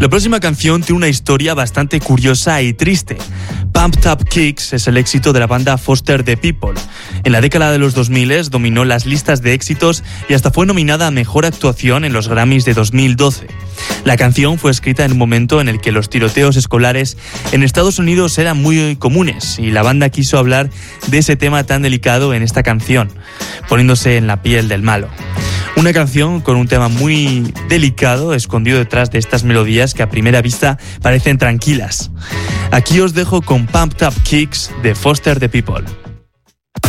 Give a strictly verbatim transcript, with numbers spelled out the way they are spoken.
La próxima canción tiene una historia bastante curiosa y triste. Pumped Up Kicks es el éxito de la banda Foster the People. En la década de los dos mil dominó las listas de éxitos y hasta fue nominada a Mejor Actuación en los Grammys de dos mil doce. La canción fue escrita en un momento en el que los tiroteos escolares en Estados Unidos eran muy comunes y la banda quiso hablar de ese tema tan delicado en esta canción, poniéndose en la piel del malo. Una canción con un tema muy delicado escondido detrás de estas melodías que a primera vista parecen tranquilas. Aquí os dejo con Pumped Up Kicks de Foster the People.